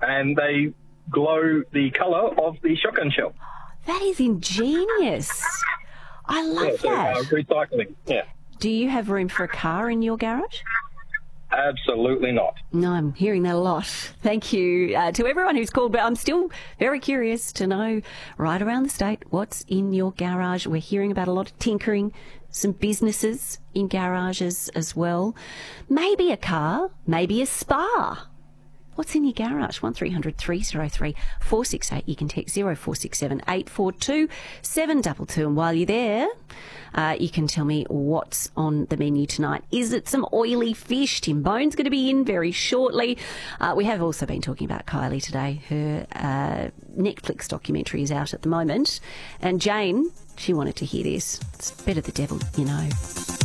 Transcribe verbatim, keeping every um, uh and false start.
and they glow the colour of the shotgun shell. That is ingenious. I love Yeah, so, that. uh, recycling, yeah. Do you have room for a car in your garage? Absolutely not. No, I'm hearing that a lot. Thank you uh, to everyone who's called, but I'm still very curious to know right around the state what's in your garage. We're hearing about a lot of tinkering, some businesses in garages as well. Maybe a car, maybe a spa. What's in your garage? one three hundred three oh three four six eight. You can text zero four six seven eight four two seven two two. And while you're there, uh, you can tell me what's on the menu tonight. Is it some oily fish? Tim Bone's going to be in very shortly. Uh, we have also been talking about Kylie today. Her uh, Netflix documentary is out at the moment. And Jane, she wanted to hear this. It's better the devil, you know.